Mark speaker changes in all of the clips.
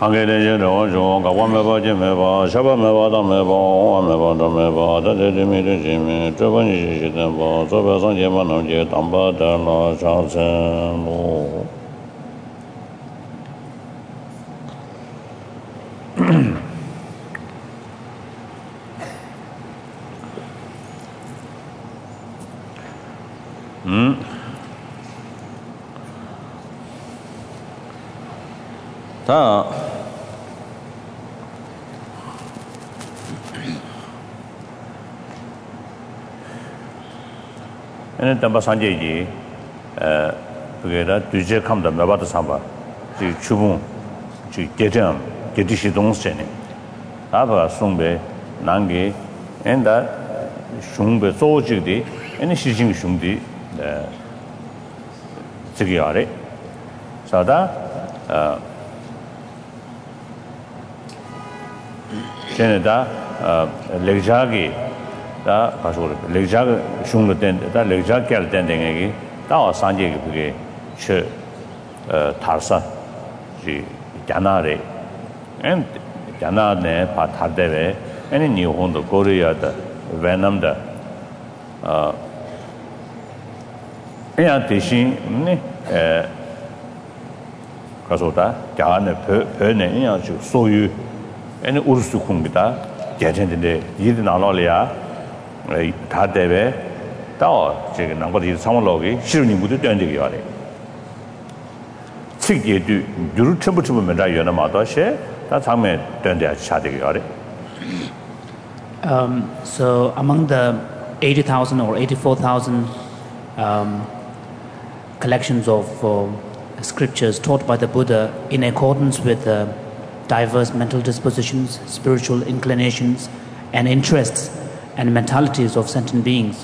Speaker 1: 한계대제 정정 가관매바 제매바 샤바매바 담매바 오매바 담매바 다데데미르지메 저번이시den바 저배선 제만원제 담바달라 장생로 다 얘는 담바 산제지 그게다 뒤제 감다 매바도 삼바 지 주봉 지 계정 계디시 동스네 아바 송배 난게 엔다 슝배 소지디 애니 시징 슝디 저기 아래 자다 쟤네다 렉자기 다 가서 렉자가 슝로 된다 렉자 깰 된데기 다 산지기 그게 저 탈사 지 야나레 엔 야나네 파타데베 애니 니혼도 코리아다 베남다 에야 대신 네 가서다 야네 베네 야 소유 애니 우르스 쿵기다 개전인데 이들 나눠려야 다 대배 다 지금 남거리 상월로기 실은이 무도 된적이 와래 책에도 유를 첨부첨부면 다 연마다시 다 장면 된데 차되게 와래
Speaker 2: So among the 80,000 or 84,000 collections of scriptures taught by the Buddha in accordance with the diverse mental dispositions, spiritual inclinations, and interests and mentalities of sentient beings.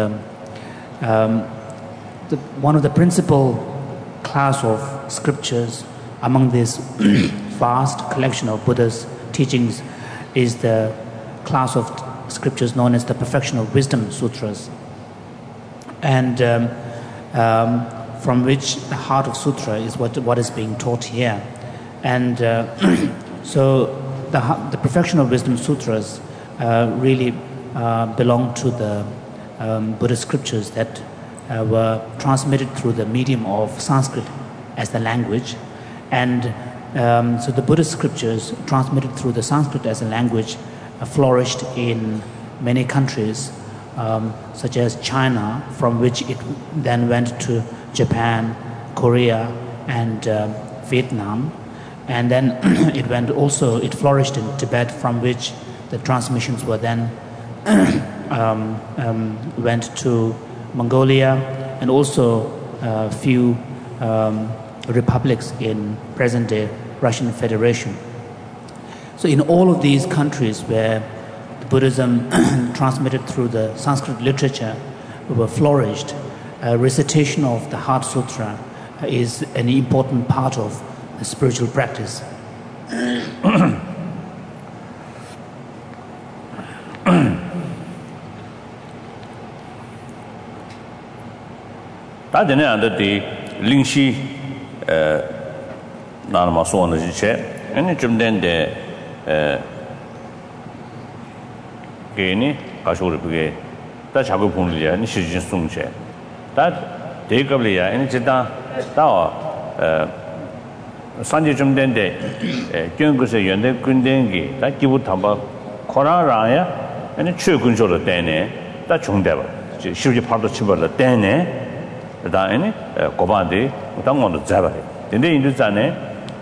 Speaker 2: One of the principal class of scriptures among this vast collection of Buddha's teachings is the class of scriptures known as the Perfection of Wisdom Sutras, and from which the heart of sutra is what is being taught here. And so the Perfection of Wisdom Sutras really belong to the Buddhist scriptures that were transmitted through the medium of Sanskrit as the language. And so the Buddhist scriptures transmitted through the Sanskrit as a language flourished in many countries, such as China, from which it then went to Japan, Korea, and Vietnam. And then it flourished in Tibet, from which the transmissions were then went to Mongolia, and also a few republics in present-day Russian Federation. So in all of these countries where Buddhism transmitted through the Sanskrit literature were flourished, recitation of the Heart Sutra is an important part of the spiritual practice.
Speaker 1: 다들 안들이 링시 나는 소원을 지체 아니 좀 된데 괜히 가서를 그게 다 작업 본리야 아니 시진 송체 다 대급이야 아니 진짜 다 산지 좀 된데 경고서 연대 군den기 다 기부 담바 코라라야 아니 최근적으로 되네 다 중대봐 실제 파도 치버려 되네 다 아니 고반데 당원도 잡아래 근데 인도잖아요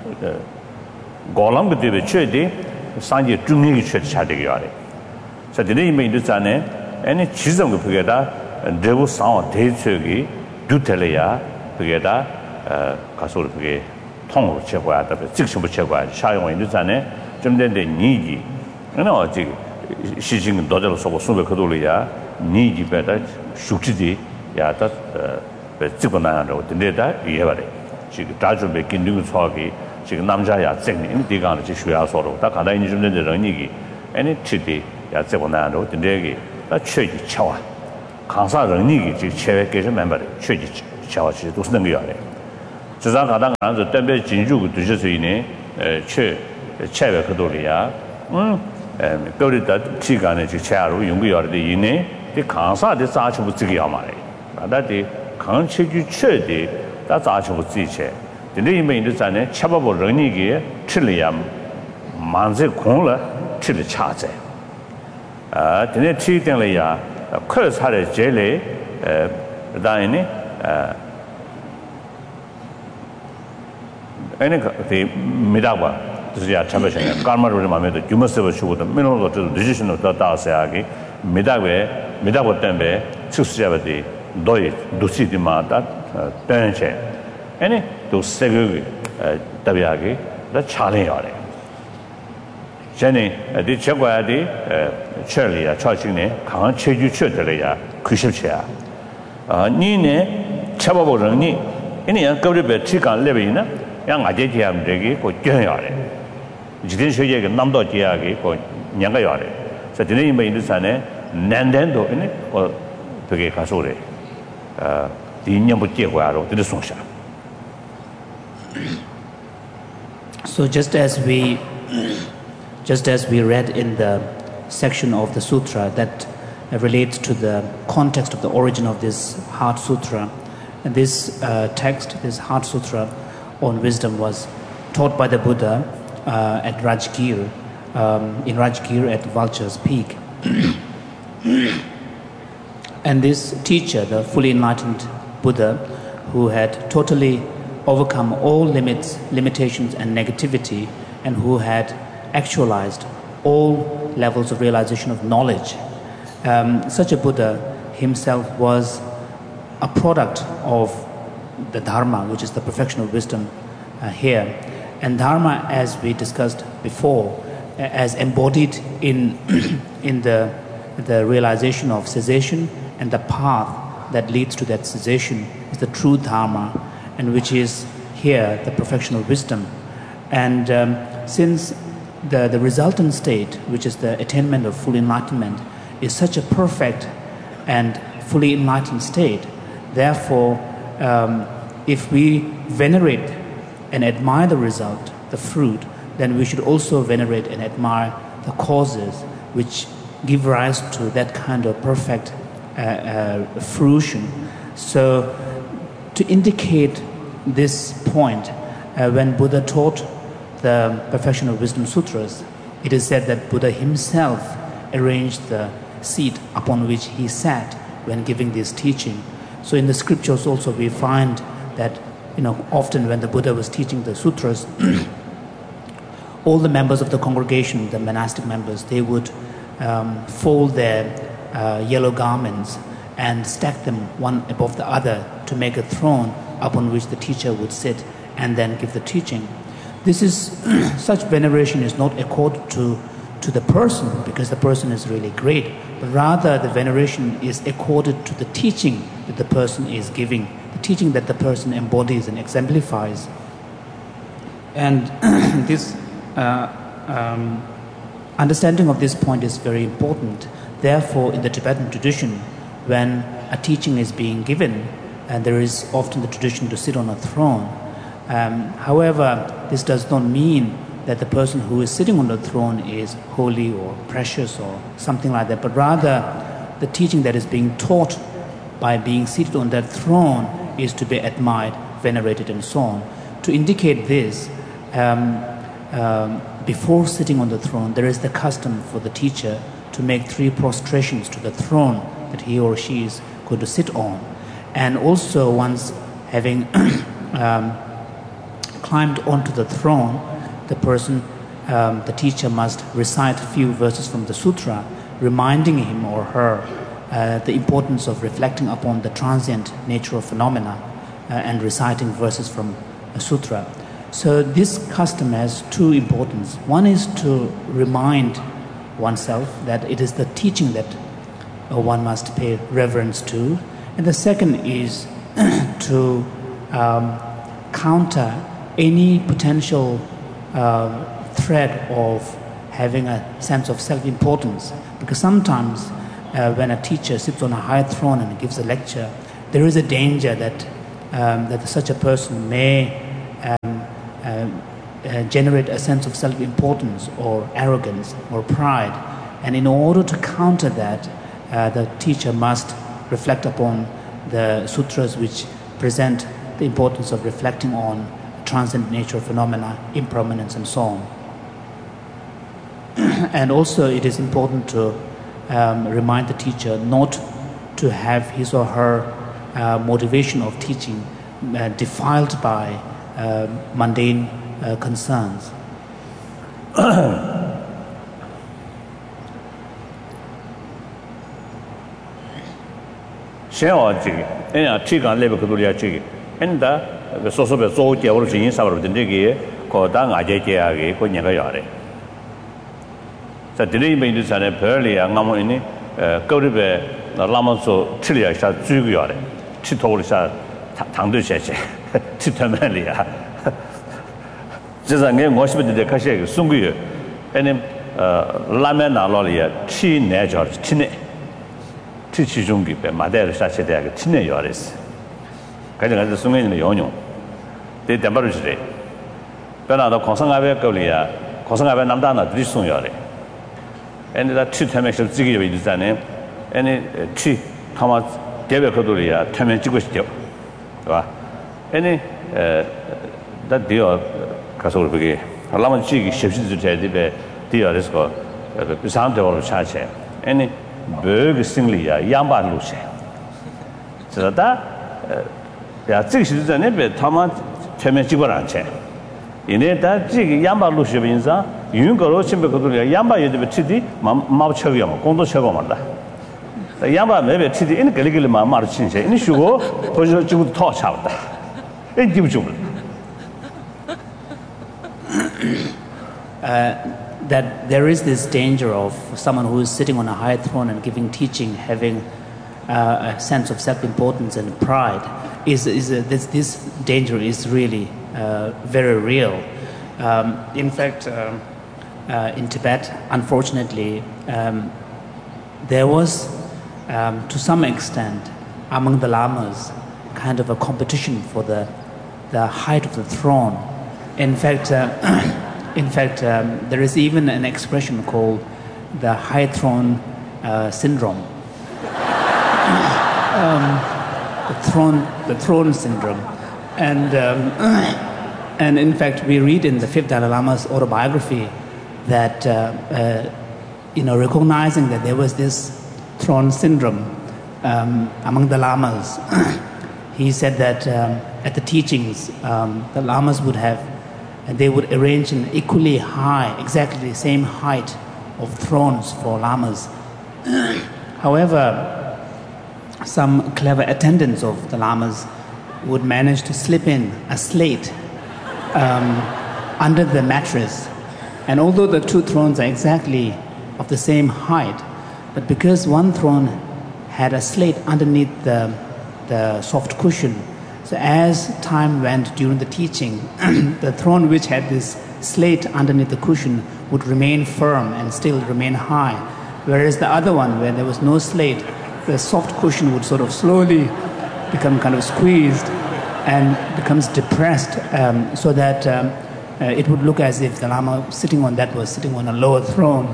Speaker 1: 고람 그때 최대 산지 중립이 최차되게 하래 자 근데 이미 인도잖아요 아니 지정 그 그게다 대부 상황 대책이 두텔이야 그게다 가서 그게 통으로 제거해야 돼. 즉시부 제거해야 돼. 사용은 인도잖아요 좀 된데 니기 그러나 어찌 시징 도저로 서고 수백 그돌이야 니기 배다 숙지디 야다 찍어나야로 된데다 이해바래 지금 다주배 긴둥 소하기 지금 남자야 쟁님 디가는 지 쉬야서로 다 가다 있는 좀 된데 런이기 아니 티디 야 찍어나야로 된데기 다 최지 차와 강사 런이기 지 최외 계셔 멤버들 최지 차와 지都是能够要的 지상 가당 안에서 때문에 진주고 드셔서 이네 che cheve kadolia gauda chigane chi charu yungu yorde yine de kansa de za chu bu yamare ada de kan che ju che de da za chu bu zi che de ne me de zane chaba bo reni ge chile yam manze kong le chile cha ze de ne chi den le ya khe sa de je le da ne ene the midaba ya champion karma ro ma me to you must have show the minimum of the decision of the da sa ge midaba tembe chusia ba de doi dusi di ma da ten che ene to segu tabya ge da chale yare jene di chegwa di cheli ya chaching ne kan cheju che de ya kuship che ya ni ne chabo ro ni ene ya gobri be chi kan le be na yang aje jiam de ko jön yare jidin shoye ge namdo jiya ge ko nyanga yare sa dine imbe indu sane nandan do ene ko 되게 가소래 di nyambu jiegwa ro de songsha.
Speaker 2: So just as we read in the section of the sutra that relates to the context of the origin of this Heart Sutra, and this text, this Heart Sutra on wisdom, was taught by the Buddha at Rajgir, in Rajgir at Vulture's Peak. And this teacher, the fully enlightened Buddha, who had totally overcome all limitations and negativity, and who had actualized all levels of realization of knowledge, such a Buddha himself was a product of the Dharma, which is the perfection of wisdom here. And Dharma, as we discussed before, as embodied in the realization of cessation and the path that leads to that cessation, is the true Dharma, and which is here the perfection of wisdom. And since the resultant state, which is the attainment of full enlightenment, is such a perfect and fully enlightened state, therefore, if we venerate and admire the result, the fruit, then we should also venerate and admire the causes which give rise to that kind of perfect fruition. So, to indicate this point, when Buddha taught the Perfection of Wisdom Sutras, it is said that Buddha himself arranged the seat upon which he sat when giving this teaching. So in the scriptures also we find that, often when the Buddha was teaching the sutras, all the members of the congregation, the monastic members, they would fold their yellow garments and stack them one above the other to make a throne upon which the teacher would sit and then give the teaching. This is such veneration is not accorded to the person because the person is really great, but rather the veneration is accorded to the teaching that the person is giving, the teaching that the person embodies and exemplifies. And this understanding of this point is very important. Therefore, in the Tibetan tradition, when a teaching is being given, and there is often the tradition to sit on a throne. However, this does not mean that the person who is sitting on the throne is holy or precious or something like that, but rather the teaching that is being taught by being seated on that throne is to be admired, venerated, and so on. To indicate this, before sitting on the throne, there is the custom for the teacher to make 3 prostrations to the throne that he or she is going to sit on. And also, once having climbed onto the throne, the teacher must recite a few verses from the sutra, reminding him or her the importance of reflecting upon the transient nature of phenomena and reciting verses from a sutra. So this custom has 2 importance. One is to remind oneself that it is the teaching that one must pay reverence to, and the second is to counter any potential threat of having a sense of self-importance. Because sometimes when a teacher sits on a high throne and gives a lecture, there is a danger that such a person may generate a sense of self-importance or arrogance or pride. And in order to counter that, the teacher must reflect upon the sutras which present the importance of reflecting on transcendent nature of phenomena, impermanence, and so on. And also it is important to remind the teacher not to have his or her motivation of teaching defiled by mundane concerns.
Speaker 1: So today we do say early ngamo ini go to be lama so chili sha zhu ge yare chi to li sha tang de xie xie chi ta men li ya zhe zang ge mo shi de ka xie sung ge ene la men na lo li ya chi ne ja chi ne chi chi jung ge be ma de sha xie de ge chi ne yare is ga de ga sung ge ni yong yong de de ba ru ji de ba na da kong sang ga be go li ya kong sang ga be nam da na de sung yare and that two time actually zigi yi zane any chi kama debe koduriya teme jigo shityo ba any that dio kaso bege lama jigi shepsi zu te de dio resko bisam de olo chache any beg singli ya yamba lu she so da ya zigi shi zane be tama teme jigo ran che ine da jigi yamba lu she bin sa 윤거로 침백거들 양바 예들 치디 마마 쳐요 공도 쳐고 말다 양바 매베 치디 인 걸리길 마마르 친세 인 쉬고 거기서 지금 더 차왔다 인 기분 좀
Speaker 2: that there is this danger of someone who is sitting on a high throne and giving teaching having a sense of self-importance and pride this danger is really very real. In fact, in Tibet, unfortunately, there was, to some extent, among the lamas, kind of a competition for the height of the throne. In fact, there is even an expression called the high throne syndrome. The throne syndrome, and in fact, we read in the fifth Dalai Lama's autobiography that recognizing that there was this throne syndrome among the lamas, he said that at the teachings, the lamas would arrange an equally high, exactly the same height of thrones for lamas. However, some clever attendants of the lamas would manage to slip in a slate under the mattress. And although the two thrones are exactly of the same height, but because one throne had a slate underneath the soft cushion, so as time went during the teaching, the throne which had this slate underneath the cushion would remain firm and still remain high, whereas the other one, where there was no slate, the soft cushion would sort of slowly become kind of squeezed and becomes depressed, so that it would look as if the Lama sitting on that was sitting on a lower throne.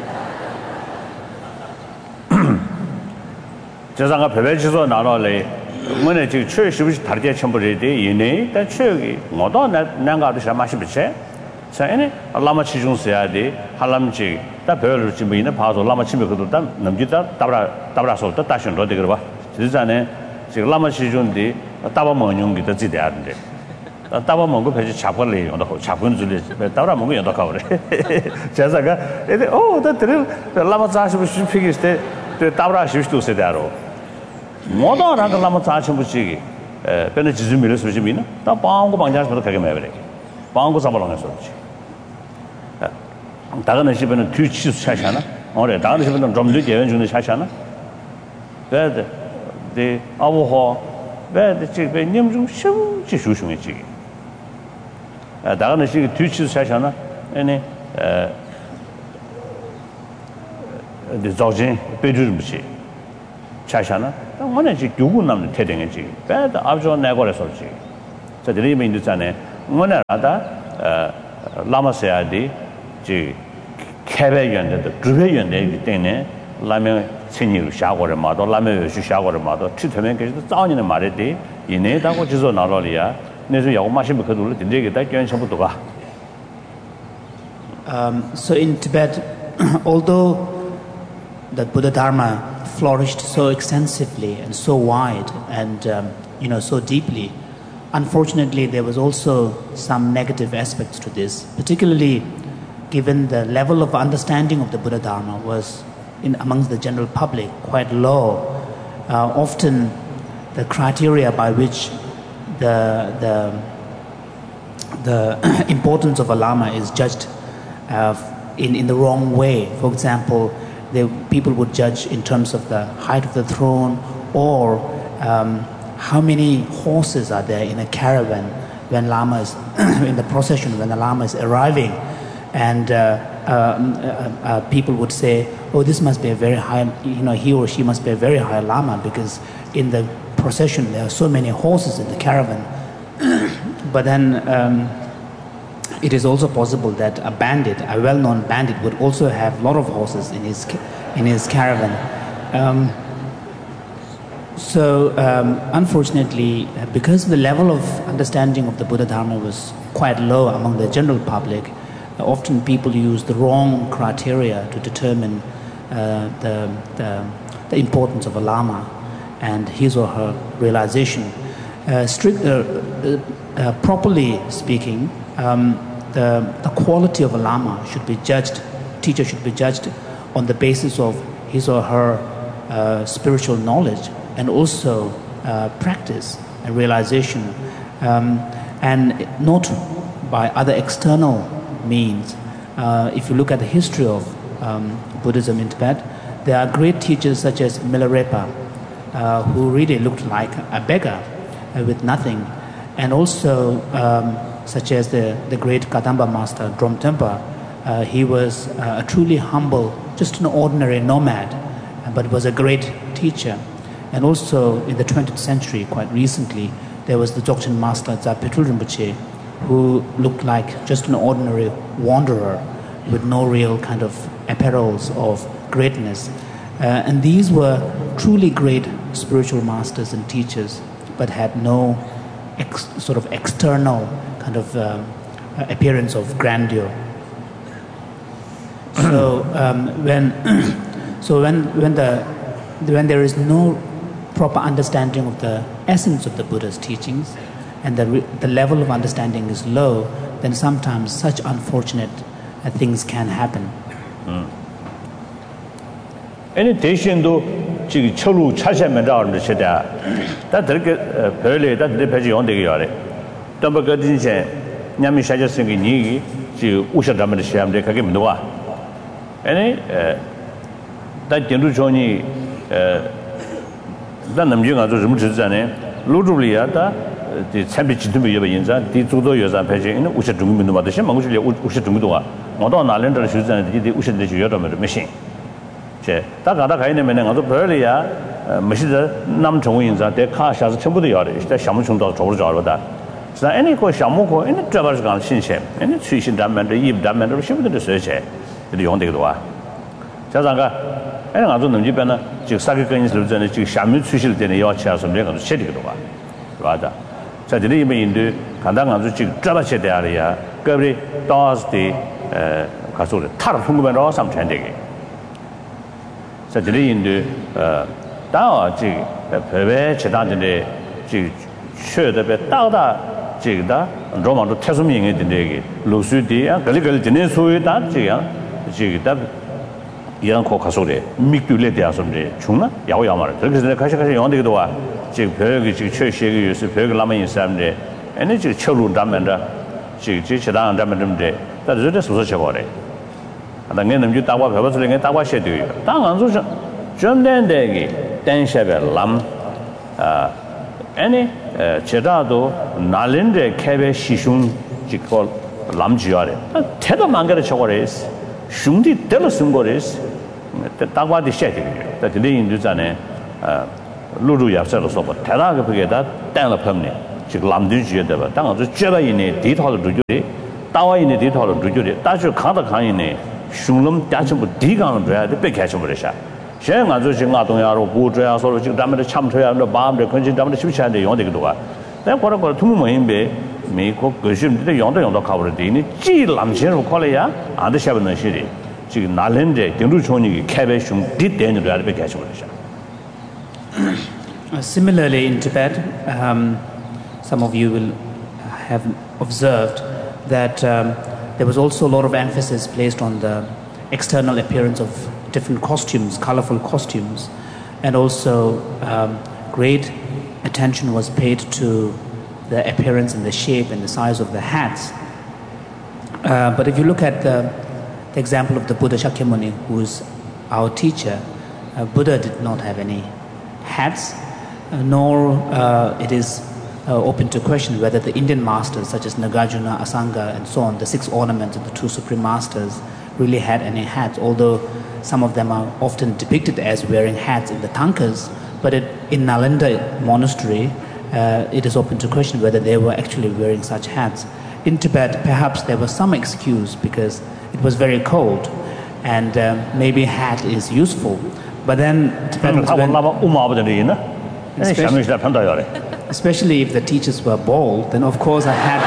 Speaker 1: 저상가 배배지서 나눠래 뭐네 지금 최 시부시 다르게 첨부리데 이네 다 최기 뭐도 난가도 잘 마시 비체 자에네 라마 치중스야데 할람지 다 별로 지금 이네 봐서 라마 치면 그도 다 넘기다 따라서 또 다시 넣어 되거 봐 지자네 지금 라마 치중디 따바 먹는 게 되지 않는데 따바 먹고 배지 잡을래 연도 잡은 줄이 따라 먹고 연도 가오래 제가가 이제 다 들을 라마 자시부 슈피기스테 따라 시부도 세다로 모두 나가 라마 자시부지 배는 지즈미를 쓰지미나 다 방고 방자스부터 가게 매버래 방고 잡으러 가서 다른 집에는 뒤치수 차샤나 어래 다른 집에는 좀 늦게 연중에 차샤나 그래도 네 아부호 왜데 집에 님좀 쉬지 쉬쉬지 다른 집에 뒤치수 차샤나 아니 데 저진 배주름시 차샤나 뭐네 지 누구 남는 태댕이지 왜다 아주 내거래서지 저들이 민주잖아요 뭐네라다 라마세야디 지 개배연데 주배연데 때문에 라면 신이로 샤고를 마도 라면 요시 샤고를 마도 치트면 그래도 싸우는 말이지 이내다고 지서 나로리야 내서 야고 마시면 그들을 된대게 다 견성부터 가.
Speaker 2: So in Tibet, although the Buddha Dharma flourished so extensively and so wide and so deeply, unfortunately there was also some negative aspects to this, particularly given the level of understanding of the Buddha Dharma was amongst the general public quite low. Often the criteria by which the importance of a Lama is judged in the wrong way. For example, people would judge in terms of the height of the throne or how many horses are there in a caravan when Lama is in the procession, when the Lama is arriving. And people would say, oh, this must be a very high, he or she must be a very high Lama because in the procession there are so many horses in the caravan. But then it is also possible that a bandit, a well-known bandit, would also have a lot of horses in his caravan. Unfortunately, because the level of understanding of the Buddha Dharma was quite low among the general public, often people use the wrong criteria to determine the importance of a Lama and his or her realization. Properly speaking, the quality of a Lama should be judged, teacher should be judged on the basis of his or her spiritual knowledge and also practice and realization, and not by other external means. If you look at the history of Buddhism in Tibet, there are great teachers such as Milarepa, who really looked like a beggar with nothing, and also such as the great Kadamba master Dromtempa. He was a truly humble, just an ordinary nomad, but was a great teacher. And also in the 20th century, quite recently, there was the Dzogchen master Zapetul Rinpoche, who looked like just an ordinary wanderer with no real kind of apparels of greatness. And these were truly great spiritual masters and teachers, but had no sort of external kind of appearance of grandeur. So when there is no proper understanding of the essence of the Buddha's teachings, and the level of understanding is low, then sometimes such unfortunate things can happen.
Speaker 1: Any 대신도 지금 철로 차시하면 나오는 시대야. 다 그렇게 별에 다 대표지 온되게 요래. 또 뭐 그든지 냠이 샤졌으니 니 지금 우셔담을 시험에 가게 뭐와. 아니 다 전주 존이 다 남중아 좀 주잖아요. 로주리아다 이 참비 진tum이 여바 인자 뒤쪽도 여자 배제는 우셔 중민도 받으시 망고실 우셔 중민도가 어떤 날렌들 주잖아요. 이 우셔들 주여라면 메신 제 다가다 가이네면 가서 별이야 메시드 남정인자 대카샤서 전부도 열어 있다 샤무충도 저로 저러다 자 애니 거 샤무고 애니 드라버스 간 신세 애니 취신 담면도 입 담면도 신부도 sö제 이 용되기도 와 자자가 애니 가서 넘지변은 지금 사기 건이들 전에 지금 샤무 취실 때는 여치아서 내가 체리기도 와 맞아 자 이제 이메인도 간단 가서 지금 드라버스 대아리야 그리 도스디 가서 타르 풍부면로 삼천되게 자 이제 다 지금 배배 제단들의 지금 최대의 다다 지금다 로마도 태수명이 된대게 루스디야 걸리걸 되는 소유다 지금다 이런 거 가서래 미규래 대하선데 중나 야오야마를 그렇게 가시 영원되기도 와 지금 벽이 지금 최시의 요새 벽을 남아 있는 사람들 에너지 철로 담는다 지금 제단 담는데 다 저대 소소 쳐버려 당연히 남주 따와 배워서 내가 따와 셔야 돼요 당한서 전된대기 댄샤벨 람 아니 제다도 날린데 캐베 시슌 지콜 람지야래 대도 망가를 쳐버려스 슝디 대로 쓴거레스 따와디 셔야 돼요 다 들리는 주잖아요 루루 약사로 써봐 대다가 그게다 땡을 펴네 지금 람들지에다 당한서 쥐바이네 디토를 주지 따와이네 디토로 두주리 따주 가다 강이네 슝름 따주고 디강을 줘야 돼 뺏겨쳐 버려샤 셴 아주 증아 동야로 보줘야 서로 지금 담에 참줘야 너 마음에 근심 담에 쉽지않은데 용되기도가 내가 거라 투무 모임배 메고 거심데 용도 가버리더니 지 남신으로 콜이야 안데 샤브는 시리 지금 날렌데 등루 총이 캐베 슝 디데는 돼 뺏겨쳐 버려샤
Speaker 2: Similarly, in Tibet, some of you will have observed that there was also a lot of emphasis placed on the external appearance of different costumes, colorful costumes, and also great attention was paid to the appearance and the shape and the size of the hats. But if you look at the example of the Buddha Shakyamuni, who is our teacher, Buddha did not have any hats, nor it is open to question whether the Indian masters such as Nagarjuna, Asanga and so on, the 6 ornaments of the 2 supreme masters really had any hats, although some of them are often depicted as wearing hats in the tankas, but in Nalanda monastery it is open to question whether they were actually wearing such hats. In Tibet perhaps there was some excuse because it was very cold and maybe hat is useful, but then Tibetans especially if the teachers were bald, then of course a hat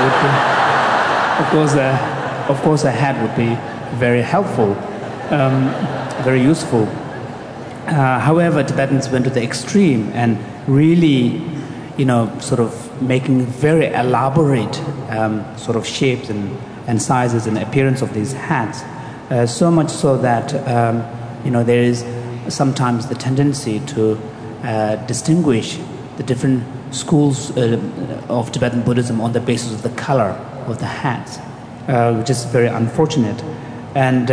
Speaker 2: would be very helpful, very useful. However, Tibetans went to the extreme and really, sort of making very elaborate sort of shapes and sizes and appearance of these hats. So much so that there is sometimes the tendency to distinguish the different schools of Tibetan Buddhism on the basis of the color of the hats, which is very unfortunate. And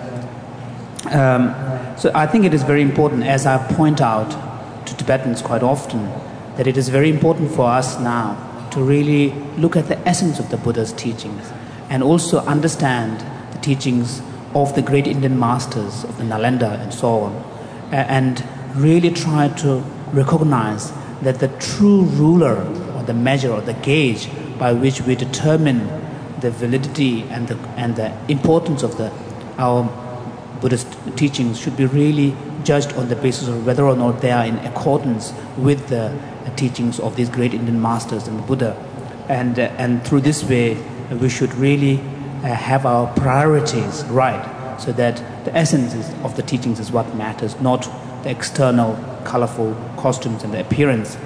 Speaker 2: so I think it is very important, as I point out to Tibetans quite often, that it is very important for us now to really look at the essence of the Buddha's teachings and also understand the teachings of the great Indian masters of the Nalanda and so on, and really try to recognize that the true ruler or the measure or the gauge by which we determine the validity and the importance of our Buddhist teachings should be really judged on the basis of whether or not they are in accordance with the teachings of these great Indian masters and the Buddha, and through this way we should really have our priorities right, so that the essence of the teachings is what matters, not the external colorful costumes and the appearance.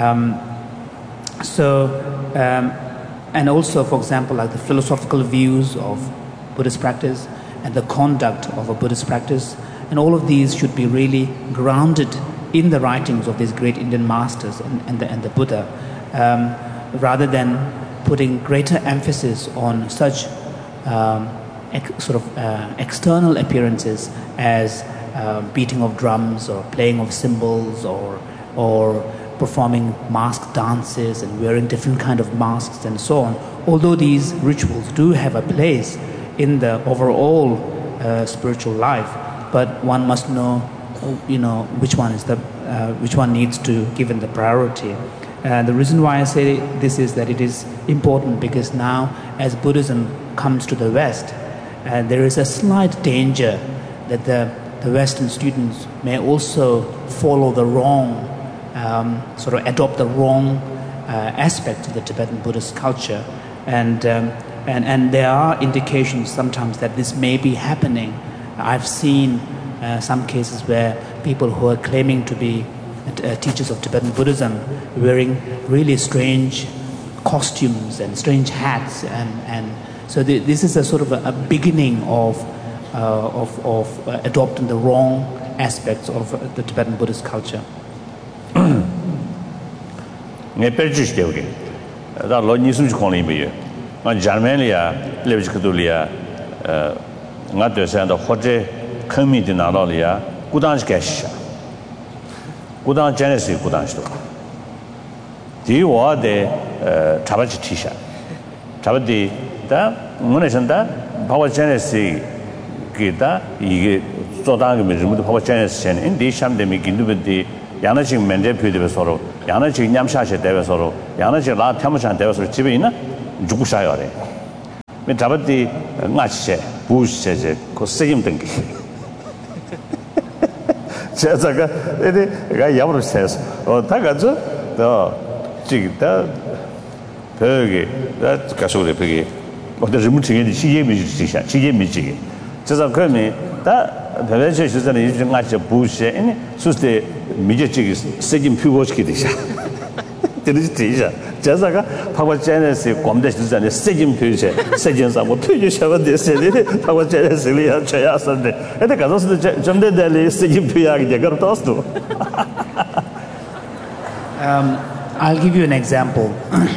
Speaker 2: And also, for example, like the philosophical views of Buddhist practice and the conduct of a Buddhist practice, and all of these should be really grounded in the writings of these great Indian masters and the Buddha, rather than putting greater emphasis on such external appearances as beating of drums or playing of cymbals or performing mask dances and wearing different kind of masks and so on. Although these rituals do have a place in the overall spiritual life, but one must know, which one needs to given the priority. The reason why I say this is that it is important because now, as Buddhism comes to the West, there is a slight danger that the Western students may also follow the wrong, adopt the wrong aspects of the Tibetan Buddhist culture, and there are indications sometimes that this may be happening. I've seen some cases where people who are claiming to be teachers of Tibetan Buddhism wearing really strange costumes and strange hats, and so this is a sort of a beginning of adopting the wrong aspects of the Tibetan Buddhist culture.
Speaker 1: Nge perjish de oge da lo ni sum chong li me ma Germania levis katulia nga de san da hoje khmi de na lo ya gudan ge sha gudan genesis gudan sto di wa de tabachi tisha tabadi da ngone san da bawa genesis gida 이게 조당이 뭐도 바보 전에는 인디 샴데미 긴두베디 야나직 멘데 표대에 서로 야나직 냠샤셰 대에 서로 야나직 라 탐샤 대에 서로 집에 있나 죽으셔야 돼. me dabati ngache buche ko sejim dengi 제자가 내가 야부를 세서 다가죠 더 지기다 벽에 다 가서래 벽에 어떤 좀 중에 시계미지시야 시계미지 제가 그러면 다 배배체 시절에 이중 같이 부시에 아니 수스테 미제지 세진 피고시게 되자 되는지 되자 제자가 파고제네스 검대 시절에 세진 표제 세진사 뭐 표제셔야 됐어요 파고제네스리야 쳐야선데 근데 가서도 점대들이 세진 표야게 되거 또스도
Speaker 2: I'll give you an example.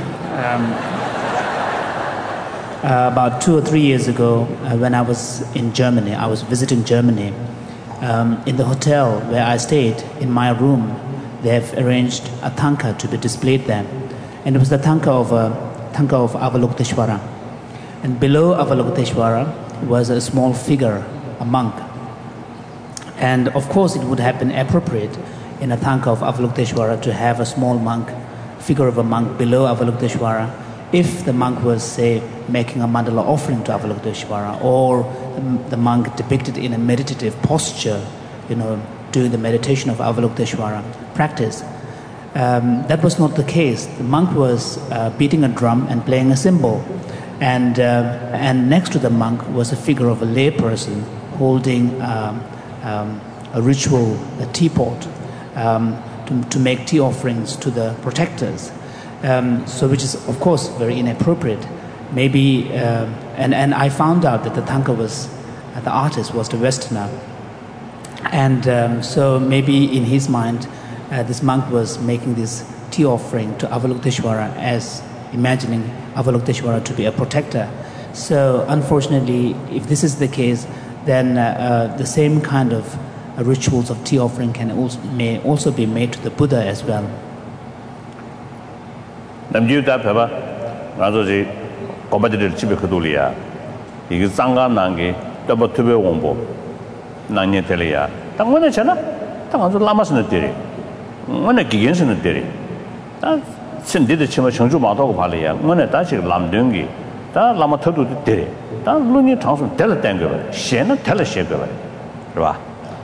Speaker 2: About 2 or 3 years ago, when I was in Germany, I was visiting Germany. In the hotel where I stayed, in my room, they have arranged a tanka to be displayed there. And it was the tanka of Avalokiteshvara. And below Avalokiteshvara was a small figure, a monk. And of course, it would have been appropriate in a tanka of Avalokiteshvara to have a small monk, figure of a monk below Avalokiteshvara, if the monk was, say, making a mandala offering to Avalokiteshvara, or the monk depicted in a meditative posture, doing the meditation of Avalokiteshvara practice. That was not the case. The monk was beating a drum and playing a cymbal, and next to the monk was a figure of a lay person holding a ritual, a teapot, to make tea offerings to the protectors. So which is, of course, very inappropriate. Maybe, and I found out that the tanka the artist was the Westerner. And so maybe in his mind, this monk was making this tea offering to Avalokiteshvara as imagining Avalokiteshvara to be a protector. So unfortunately, if this is the case, then the same kind of rituals of tea offering may also be made to the Buddha as well.
Speaker 1: 남주다 봐봐 나도지 고바들을 집에 그돌이야 이게 쌍간 난게 더버 투베 공부 난예 tel이야 당원에잖아 당원도 라마스는 때리 원에 기견스는 때리 다 신디의 치마 청주 마도고 발이야 원에 다시 남등기 다 라마 터도 때리 다 눈이 장수 될 땡거 셴은 될 셴거 그봐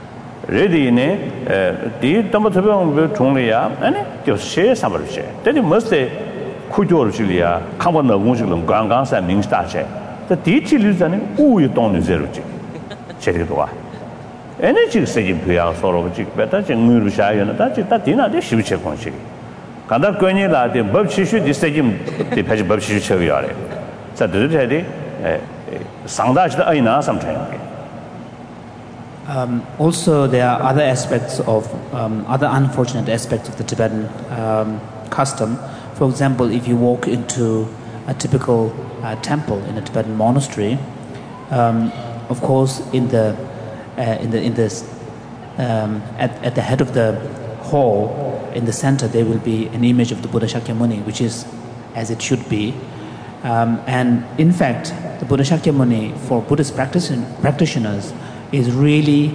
Speaker 1: 레디네 디 더버 투베 공부 종리야 아니 저 셰사버시 때리 머스테 쿠조르실이야 카본의 공식은 강강산 민스타체 그 디치류자는 우유 동네 제로지 제대로와 에너지 세진 표야 서로 지 베타 정무를 샤요는 다 디나데 시비체 공식 간다 거니라데 법치슈 디세진 디페지 법치슈 쳐요래 자 들으셔야지 상다지도 아이나 삼차요
Speaker 2: Also, there are other aspects of other unfortunate aspects of the Tibetan custom. For example, if you walk into a typical temple in a Tibetan monastery, of course, at the head of the hall, in the center, there will be an image of the Buddha Shakyamuni, which is as it should be. And in fact, the Buddha Shakyamuni for Buddhist practitioners is really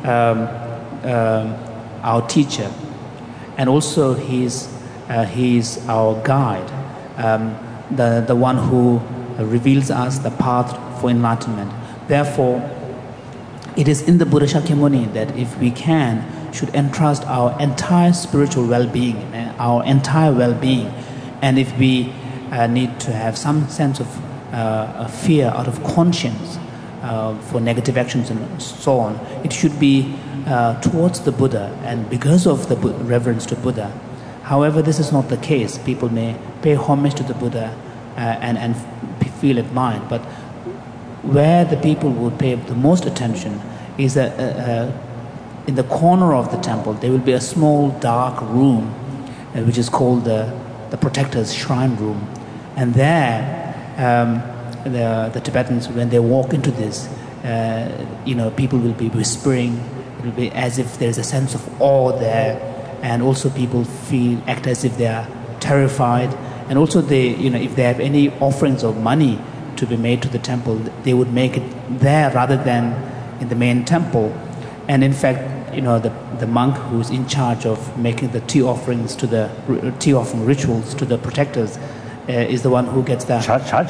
Speaker 2: our teacher, and also he's our guide, the one who reveals us the path for enlightenment. Therefore, it is in the Buddha Shakyamuni that if we should entrust our entire spiritual well-being, our entire well-being, and if we need to have some sense of fear out of conscience for negative actions and so on, it should be towards the Buddha and because of the reverence to Buddha. However, this is not the case. People may pay homage to the Buddha and feel admired, but where the people would pay the most attention is in the corner of the temple there will be a small dark room which is called the protector's shrine room, and there the Tibetans, when they walk into this, people will be whispering. It will be as if there is a sense of awe there, and also people act as if they are terrified. And also if they have any offerings of money to be made to the temple, they would make it there rather than in the main temple. And in fact, the monk who's in charge of making the tea offerings tea offering rituals to the protectors, is the one who gets the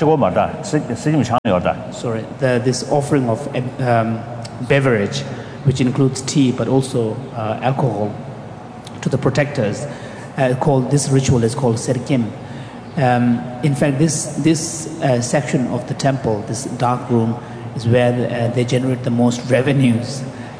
Speaker 2: this offering of beverage, which includes tea but also alcohol, to the protectors. This ritual is called Serkim. In fact, this section of the temple, this dark room, is where they generate the most revenues.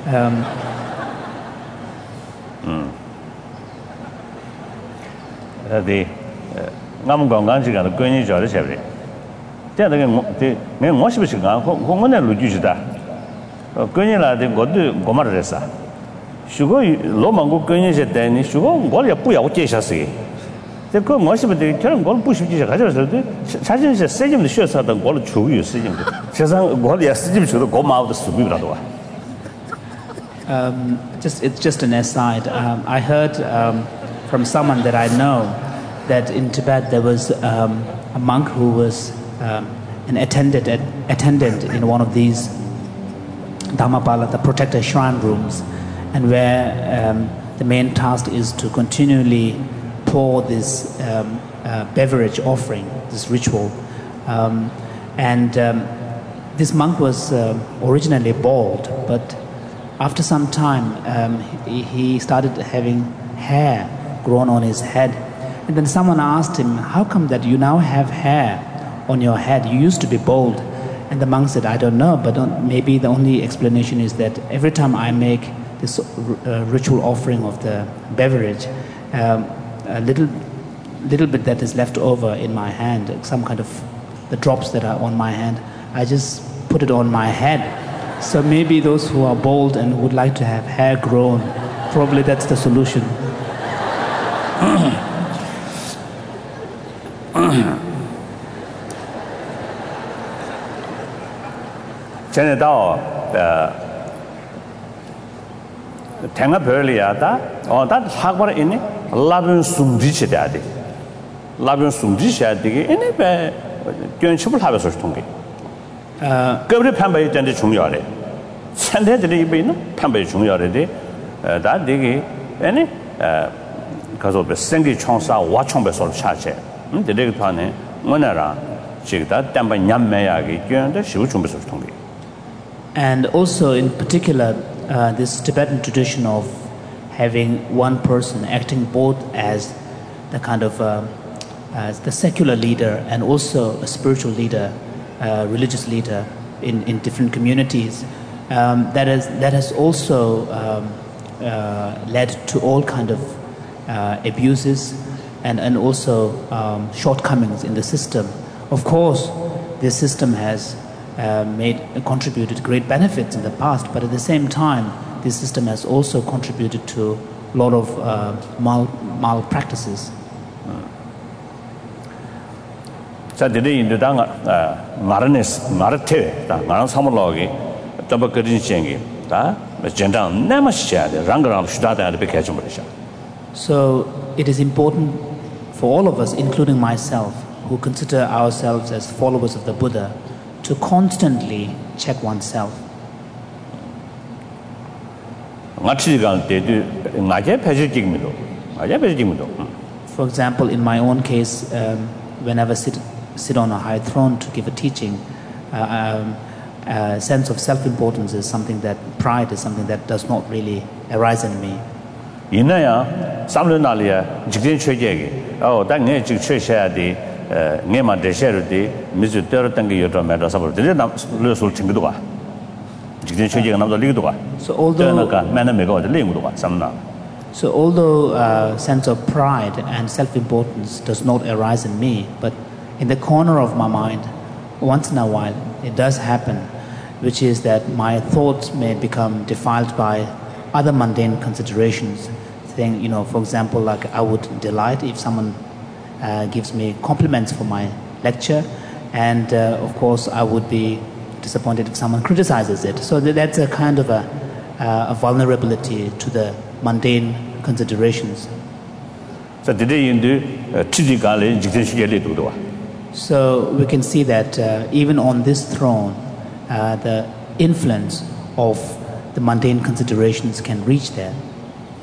Speaker 2: It's just an aside. I heard from someone that I know that in Tibet there was a monk who was an attendant in one of these Dhammapala, the protector shrine rooms, and where the main task is to continually pour this beverage offering, this ritual. This monk was originally bald, but after some time he started having hair grown on his head. And then someone asked him, how come that you now have hair on your head? You used to be bald. And the monk said, I don't know, but maybe the only explanation is that every time I make this ritual offering of the beverage, a little bit that is left over in my hand, some kind of the drops that are on my hand, I just put it on my head. So maybe those who are bald and would like to have hair grown, probably that's the solution. And also in particular, this Tibetan tradition of having one person acting both as the kind of as the secular leader and also a spiritual leader, religious leader in different communities, that has also led to all kind of abuses and also shortcomings in the system. Of course, this system has contributed great benefits in the past, but at the same time, this system has also contributed to a lot of malpractices.
Speaker 1: 자, 내내 인도당 마르네스 마르테 다 나랑 사물로기 더버 그린 시행이 다 전당 남아셔야 돼. 랑그랑 수다다를 뵙게 좀 버리셔.
Speaker 2: So it is important for all of us, including myself, who consider ourselves as followers of the Buddha, to constantly check oneself. For example, in my own case, whenever I sit on a high throne to give a teaching, sense of self-importance is something that, pride is something that does not really arise in me.
Speaker 1: 이나야 삼륜날이야 직진 최제기 당내 직 최셔야디 내만 대셔르디 미주 떨었던 게 여러 매도 사버 되게 남을 챙기도 가 직진 최제가 남도 리기도 가
Speaker 2: So although sense of pride and self-importance does not arise in me, but in the corner of my mind, once in a while, it does happen, which is that my thoughts may become defiled by other mundane considerations. Thing, for example, like I would delight if someone gives me compliments for my lecture, and of course I would be disappointed if someone criticizes it. So that's a kind of a vulnerability to the mundane considerations. So we can see that even on this throne, the influence of the mundane considerations can reach there.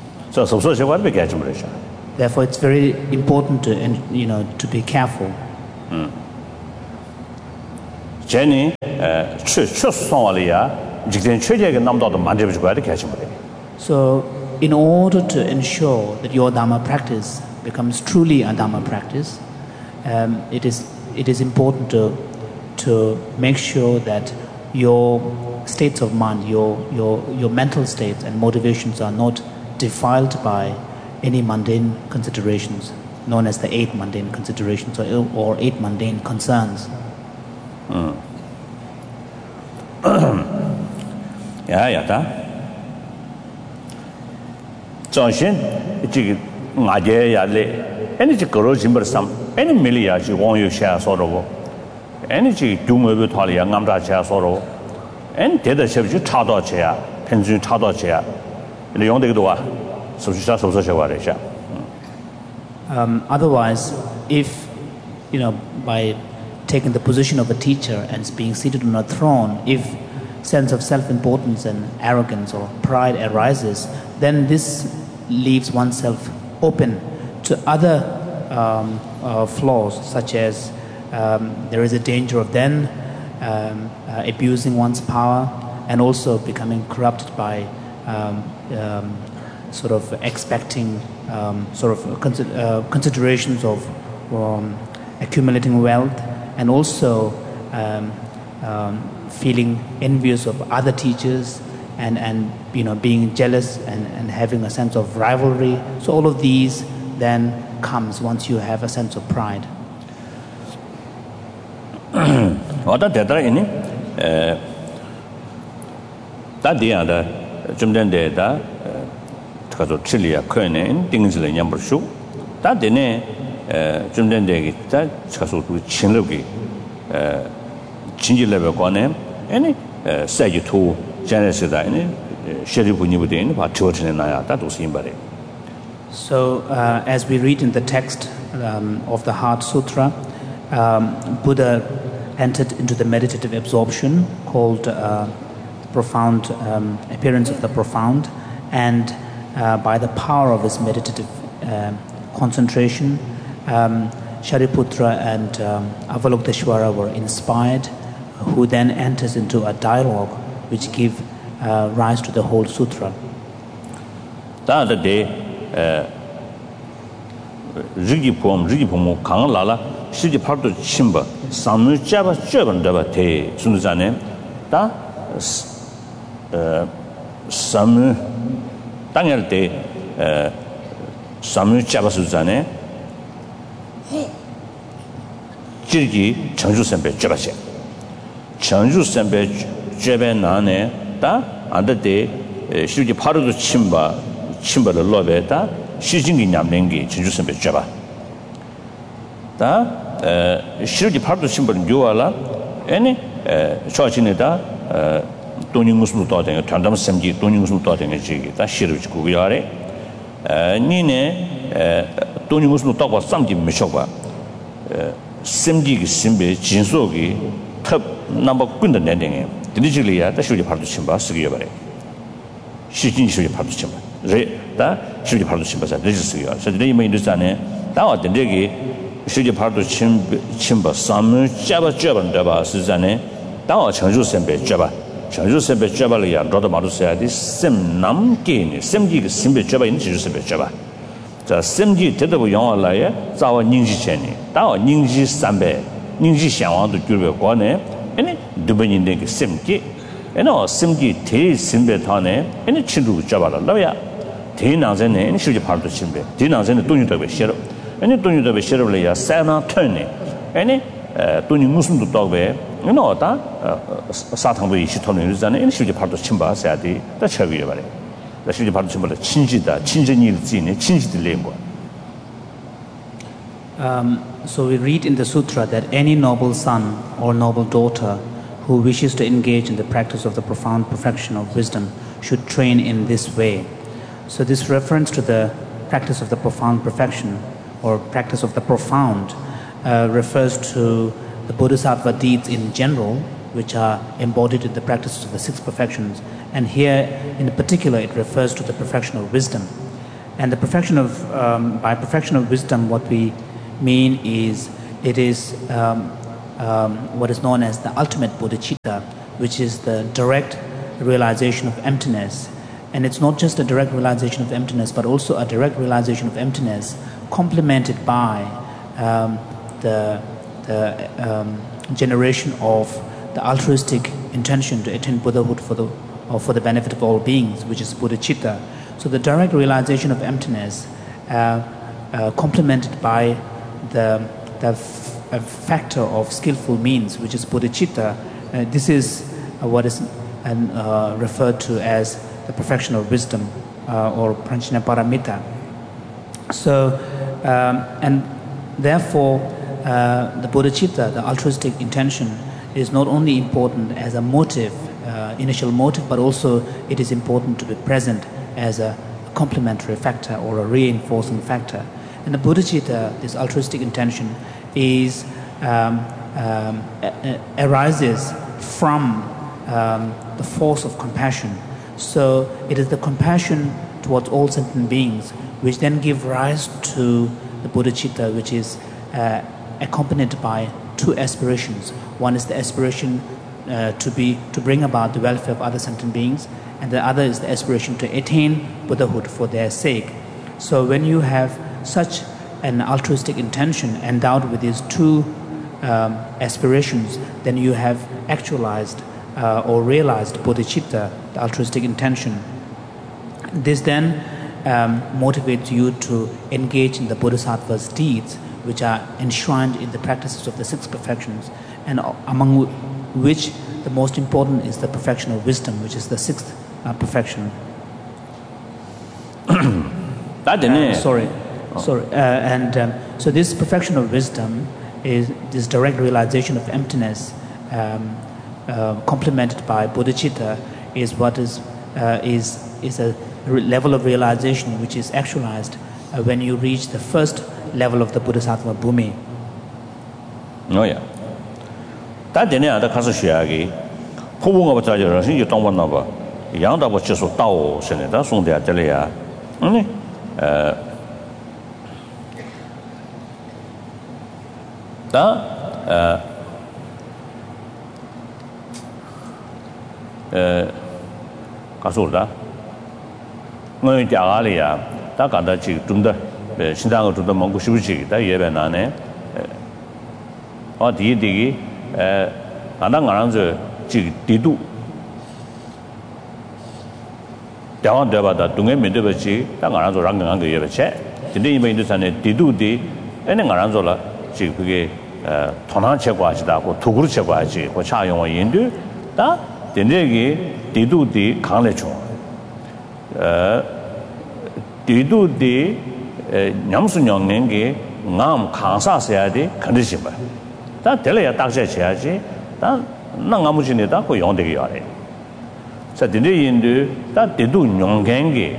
Speaker 2: Therefore, it's very important to be careful.
Speaker 1: 제니 최소한이야 직전 최적의 남도도 만들어 줘야 돼 개심을.
Speaker 2: So, in order to ensure that your Dharma practice becomes truly a Dharma practice, it is important to make sure that your states of mind, your mental states and motivations are not defiled by any mundane considerations, known as the 8 mundane considerations or 8 mundane concerns.
Speaker 1: 야야다. 정신 이게 나제야래. 에너지 거로짐버삼. 에너 밀리야지 원유샤 소로고. 에너지 두모베 탈이야 남다샤 소로. 엔 대다셔지 차도체야. 편주 차도체야. 이 용되기도와 소수자 소소셔와래샤.
Speaker 2: Otherwise, if by taking the position of a teacher and being seated on a throne, if sense of self-importance and arrogance or pride arises, then this leaves oneself open to other flaws, such as there is a danger of then abusing one's power and also becoming corrupted by sort of expecting considerations of accumulating wealth and also feeling envious of other teachers and being jealous and having a sense of rivalry. So all of these then comes once you have a sense of pride.
Speaker 1: 어떤 대단하니 다디야다 좀 된데다 가서 칠리야 커네 띵즈를 냠버슈 다데네 좀 된데 다 가서 그 친럽기 진지 레벨 관에 아니 세지 투 제네시다 아니 셰리부니부데는 바트워트네 나야 다도 심바레.
Speaker 2: So as we read in the text of the Heart Sutra, Buddha entered into the meditative absorption called profound appearance of the profound, and by the power of his meditative concentration, Shariputra and Avalokiteshvara were inspired, who then enters into a dialogue which give rise to the whole sutra.
Speaker 1: 리기폼 강라라 시지 팔도 침바 삼무 잡아 쩌번다바 대 순자네 다 삼무 당할 때 삼무 잡아 순자네 지기 정주선배 쩌바세 정주선배 쩌배 나네 다 안데 시지 팔도 침바를 로베다 시진기 냠랭기 진주선배 쩌바 다 시르지 팔도 심벌 요알라 애니 초진에다 돈잉무스도 도와되는 단담 셈지 돈잉무스도 도와되는 지기 다 시르지 구야래 니네 돈잉무스도 도와 쌈지 미셔봐 셈지기 심베 진속이 탑 넘버 군데 내댕에 디지털이야 다 시르지 팔도 심바 쓰기여 바래 시진이 시르지 팔도 심바 레다 시르지 팔도 심바자 레지스기여 그래서 이메 인도산에 다와 된데기 시지 파도 침바 삼무 잡아줘반다바 스자네 다와 정주선배 잡아 정주선배 잡아려야 너도 말도서야지 셈 남게니 셈지가 심배 잡아 있는 정주선배 잡아 자 셈지 대대부 영화라에 자와 닝지체니 다와 닝지 삼배 닝지 상황도 줄배 관에 아니 두번인데 그 셈지 에너 셈지 대 심배 타네 아니 친구 잡아라야 대나전에 시지 파도 침배 대나전에 돈이 더 싫어 아니 돈이 더 싫어려야 사나 턴네 아니 돈이 무슨 도 더베 너다 사탕도 이시 턴을 주잖아 이 시지 파도 침바셔야 돼. 다 쳐비려 말이야. 나 시지 파도 침바를 친지다. 친전일 지네. 친지들 내고.
Speaker 2: So we read in the sutra that any noble son or noble daughter who wishes to engage in the practice of the profound perfection of wisdom should train in this way. So this reference to the practice of the profound perfection or practice of the profound refers to the bodhisattva deeds in general, which are embodied in the practices of the 6 perfections. And here, in particular, it refers to the perfection of wisdom. And the perfection of, by perfection of wisdom, what we mean is it is what is known as the ultimate bodhicitta, which is the direct realization of emptiness. And it's not just a direct realization of emptiness, but also a direct realization of emptiness complemented by the generation of the altruistic intention to attain Buddhahood for the benefit of all beings, which is bodhicitta. So the direct realization of emptiness complemented by the factor of skillful means, which is bodhicitta, this is what is referred to as the perfection of wisdom or pranjana paramita. So, and therefore, the bodhicitta, the altruistic intention, is not only important as a motive, initial motive, but also it is important to be present as a complementary factor or a reinforcing factor. And the bodhicitta, this altruistic intention, is arises from the force of compassion. So it is the compassion towards all sentient beings which then give rise to the bodhicitta, which is accompanied by two aspirations. One is the aspiration to bring about the welfare of other sentient beings, and the other is the aspiration to attain Buddhahood for their sake. So when you have such an altruistic intention endowed with these two aspirations, then you have actualized or realized bodhicitta, the altruistic intention. This then motivates you to engage in the bodhisattva's deeds, which are enshrined in the practices of the six perfections, and among which the most important is the perfection of wisdom, which is the sixth perfection. So this perfection of wisdom is this direct realization of emptiness, complemented by bodhicitta, is what is a level of realization which is actualized when you reach the first level of the bodhisattva bhumi.
Speaker 1: Oh yeah. That didn't have the Kasashiyagi. Who over Taja, you don't want over. Yanda was just a Tao, Senator, soon there, Delia. Only Kasulda. No, Jagalia, Takanda Chik, Tunda, Shindago to the Mongosuchi, the Yebenane, or Digi, Ananganza Chik Didu. Down there, but Dunga Midabachi, Tangaranzo Ranganga Yevache, the name in the Sane Didu di, and Angaranzola, Chik, Tonan Chekwachi, Tuguru Chekwachi, or Chayon Yindu, da, the Negi Didu di Kanlecho. Didu di Nyamsun Yongi, Nam Kansa Seadi, Kandishima. That Delia Taksha Chiachi, that Nangamuchini Dako Yondi Yari. So the Indu, that they do Yongangi,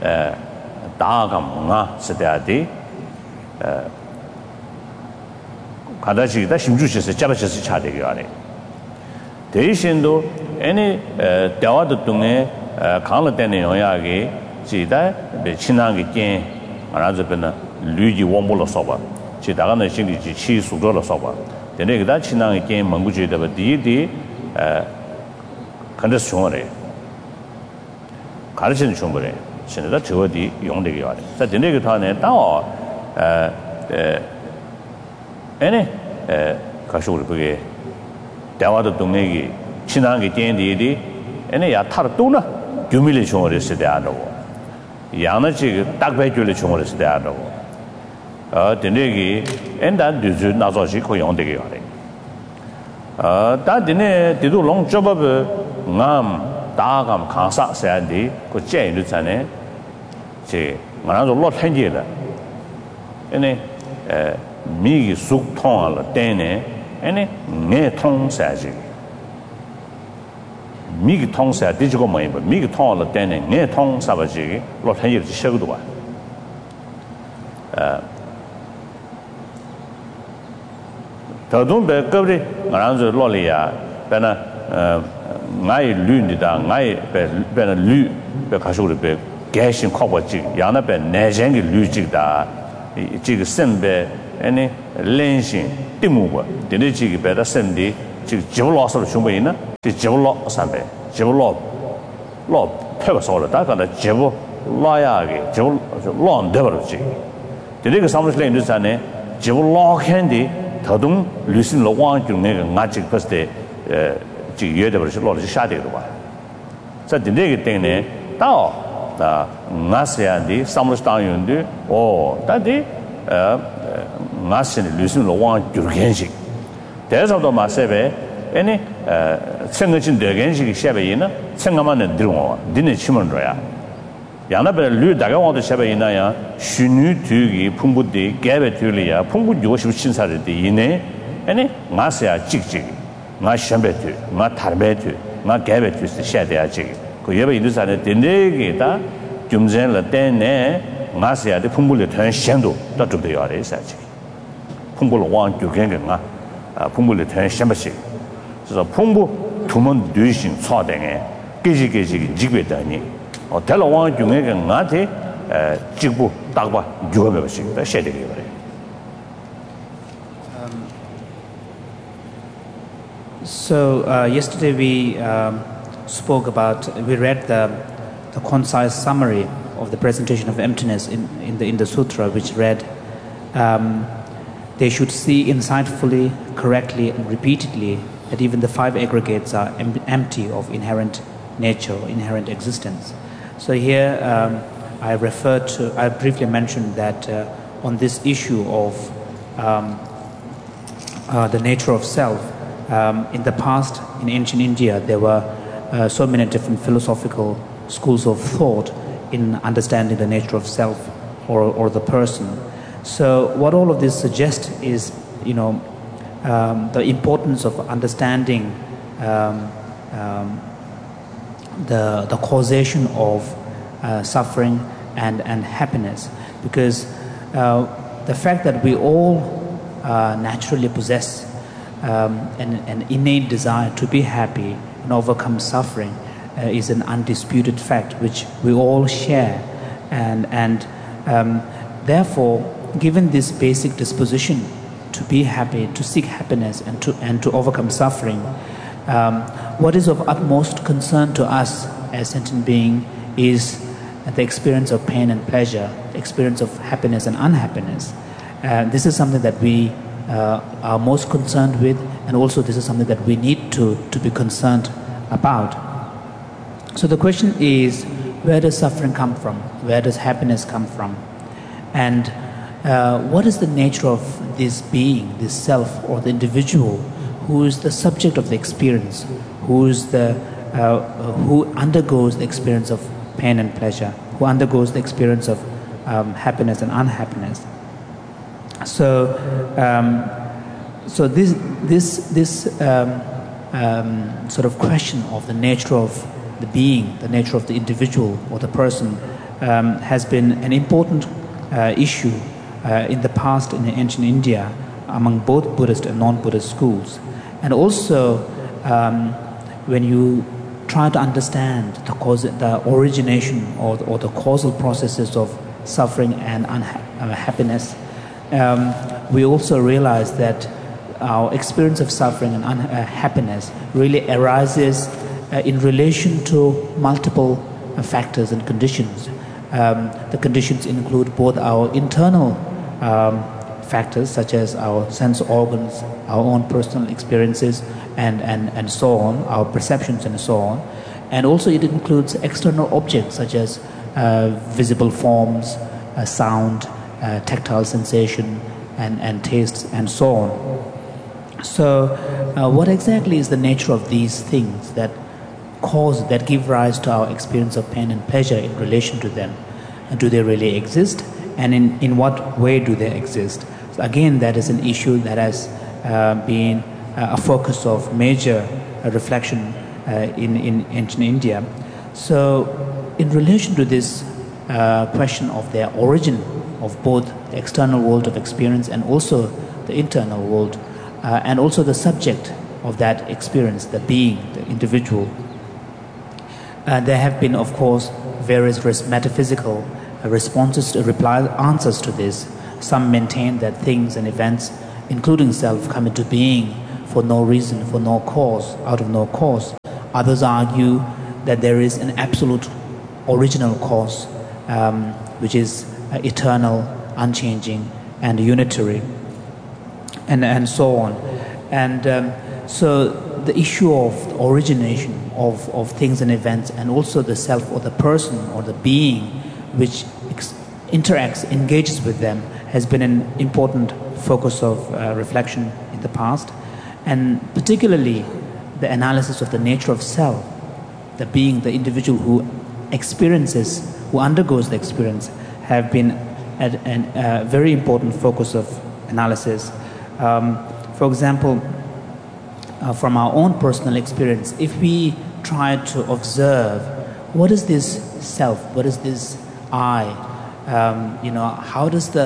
Speaker 1: Dagam, Sadiadi, Kadachi, that Shimjush is a Jabachas Chadigari. They Shindo, any Dawad Tunge, Kanlatani Oyagi, Chida, the Chinangi King, Arazapena, Luigi Wombola Soba, Chidagana Shingi, Chi Sudola Soba. The next that Chinangi King, Manguchi, the deity, Kandashore. 가르치는 중물에 신에다 저디 용되게 와요. 자, 되게 타네 따오 에네 가시고 그게 대화도 동네기 친하게 된디디 에네 야 타르 또나 규밀의 중물에 쓰대 안 하고 양나지 딱배줄의 중물에 쓰대 안 하고 되게 엔단 뒤주 나서시 그 용되게 와요. 다 되네 뒤도 롱접업 남 다감 강사 세안디 그 제일 전에 제 말하는 로 현지다. 에네 미기 속 통할 때네 에네 내 통사지. 미기 통사 뒤지고 뭐 미기 통할 때네 내 통사버지 로 현지를 시작도 봐. 더도 배급이 말하는 로리야. 배나 Ngai Lunida, Ngai Ben Lu, Bekasuri Gashin Kowachi, Yana Ben Najangi Lujida, Jig Sembe, any lensing, Timuwa, the Niji better send the Jevlos of Shumina, the Jevlo Sambe, Jevlo, Law, Pevas all the dark on the Jevo, Layagi, Jevlon Deverji. The nigger summers lane is an Jevlo candy, Tadum, Lucin Lawan, you make a magic first day, G. There was a lot of shady one. So the nigger thing there, now. Nasia di Samus Town do or that day Nasin Lucin Lawan Jurgensi. There's of the Masebe any Sengachin de Gensi Shabaina, Sengaman and Drum, Dinner Chimandrea. Yanabel Lu Dagawa the Shabaina, Shunu Tugi, Pumbudi, Gabe Tulia, Pumbu Yosh Chinsari, Ine, any Nasia Jig, not Shambetu, not Tarbetu, not Gabetus the Shadiaji. Coyeva illustrated the negata, Jumzen la Dene, Nasia, the Pumbul turn Shando, not to the others actually. Pumbul want to Ganga, Pumbul turn Shambashi. So Pumbu, Tumon Dushin, Sodeng, Gizi, Jigwitani, or tell one you make a Nati, Jibu, Dagba, Jubashi, the shady.
Speaker 2: So yesterday we we read the concise summary of the presentation of emptiness in the sutra, which read, they should see insightfully, correctly, and repeatedly that even the five aggregates are empty of inherent nature, inherent existence. So here I briefly mentioned that on this issue of the nature of self, in the past, in ancient India, there were so many different philosophical schools of thought in understanding the nature of self or the person. So what all of this suggests is, the importance of understanding the causation of suffering and happiness, because the fact that we all naturally possess an innate desire to be happy and overcome suffering is an undisputed fact which we all share, and therefore, given this basic disposition to be happy, to seek happiness, and to overcome suffering, what is of utmost concern to us as sentient being is the experience of pain and pleasure, the experience of happiness and unhappiness. This is something that we are most concerned with, and also this is something that we need to be concerned about. So the question is, where does suffering come from? Where does happiness come from? And what is the nature of this being, this self, or the individual who is the subject of the experience, who undergoes the experience of pain and pleasure, who undergoes the experience of happiness and unhappiness? So this sort of question of the nature of the being, the nature of the individual or the person, has been an important issue in the past in ancient India among both Buddhist and non-Buddhist schools. And also, when you try to understand the origination or the causal processes of suffering and unhappiness, we also realize that our experience of suffering and unhappiness really arises in relation to multiple factors and conditions. The conditions include both our internal factors, such as our sense organs, our own personal experiences, and so on, our perceptions and so on. And also it includes external objects such as visible forms, sound, tactile sensation, and tastes, and so on. So what exactly is the nature of these things that give rise to our experience of pain and pleasure in relation to them? And do they really exist? And in what way do they exist? So again, that is an issue that has been a focus of major reflection in ancient India. So in relation to this question of their origin of both the external world of experience and also the internal world, and also the subject of that experience, the being, the individual, there have been, of course, various metaphysical answers to this, some maintain that things and events, including self, come into being for no reason, for no cause, out of no cause. Others argue that there is an absolute original cause, which is eternal, unchanging, and unitary, and so on. And so the issue of the origination of things and events, and also the self or the person or the being which interacts, engages with them, has been an important focus of reflection in the past. And particularly the analysis of the nature of self, the being, the individual who experiences, who undergoes the experience, have been a very important focus of analysis. For example, from our own personal experience, if we try to observe what is this self, what is this I, how does this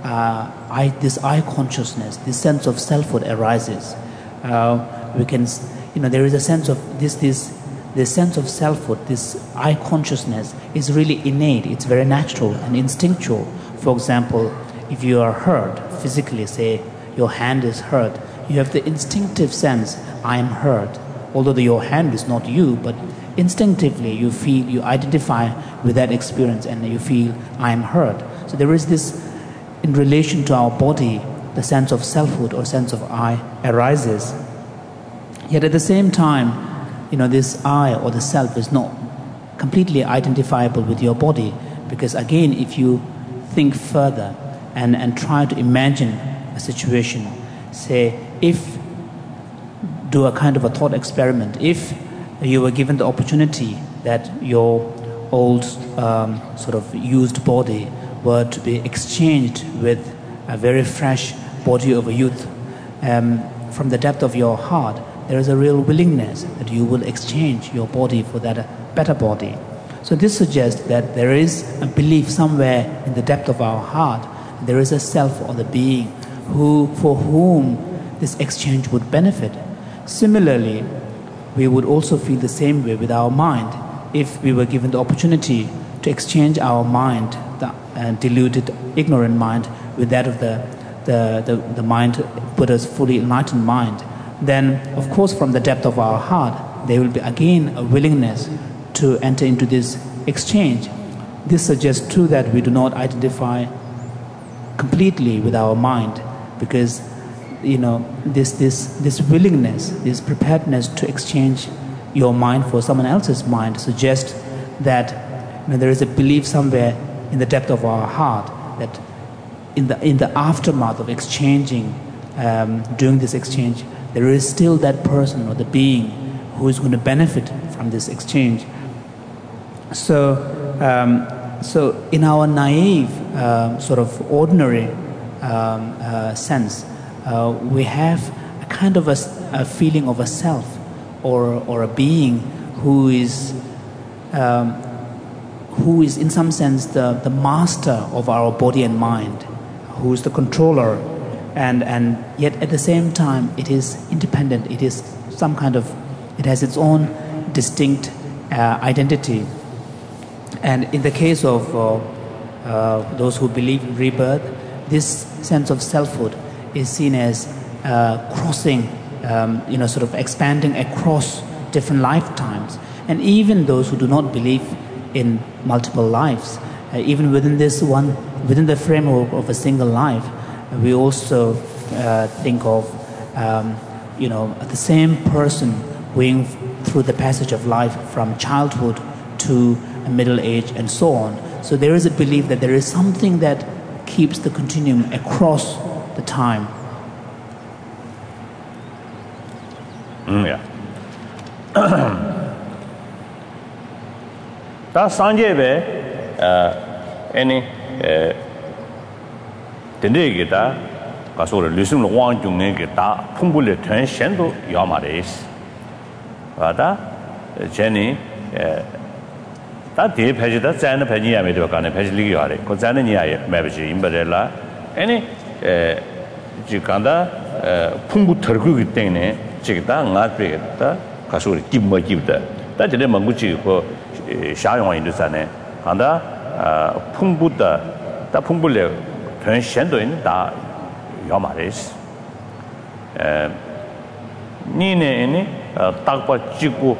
Speaker 2: I consciousness, this sense of selfhood arises. We can, there is a sense of this sense of selfhood, this I consciousness is really innate. It's very natural and instinctual. For example, if you are hurt physically, say your hand is hurt, you have the instinctive sense, I am hurt. Although your hand is not you, but instinctively you feel, you identify with that experience and you feel, I am hurt. So there is this, in relation to our body, the sense of selfhood or sense of I arises. Yet at the same time, this I or the self is not completely identifiable with your body, because again, if you think further and try to imagine a situation, say, do a kind of a thought experiment. If you were given the opportunity that your old sort of used body were to be exchanged with a very fresh body of a youth, from the depth of your heart, there is a real willingness that you will exchange your body for that better body. So this suggests that there is a belief somewhere in the depth of our heart, there is a self or the being for whom this exchange would benefit. Similarly, we would also feel the same way with our mind. If we were given the opportunity to exchange our mind, the deluded, ignorant mind, with that of the mind, Buddha's fully enlightened mind, then, of course, from the depth of our heart, there will be again a willingness to enter into this exchange. This suggests too that we do not identify completely with our mind, because this willingness, this preparedness to exchange your mind for someone else's mind suggests that there is a belief somewhere in the depth of our heart that in the aftermath of exchanging, doing this exchange, there is still that person or the being who is going to benefit from this exchange. So in our naive, sort of ordinary sense, we have a kind of a feeling of a self or a being who is in some sense the master of our body and mind, who is the controller, and yet at the same time it is independent. It is some kind of, it has its own distinct identity. And in the case of those who believe in rebirth, this sense of selfhood is seen as crossing, sort of expanding across different lifetimes. And even those who do not believe in multiple lives, even within the framework of a single life, we also think of, the same person going through the passage of life from childhood to middle age and so on. So there is a belief that there is something that keeps the continuum across the time.
Speaker 1: Yeah. 다 산제베 any 데네게다 가서 르슴 왕중네게다 풍불의 전신도 야마레스 와다 제니 다 대패지다 자는 패지야메도 간에 패지리기 와래 그 자는 이야에 매버지 임버렐라 any 지간다 풍부 털고기 때문에 지금다 나트베다 가서 김머기다 다 제대 망구지 그 샤용한 인도산에 간다 풍부다 다 풍불레 편 현도에는 다 요마레스 니네니 딱바 찍고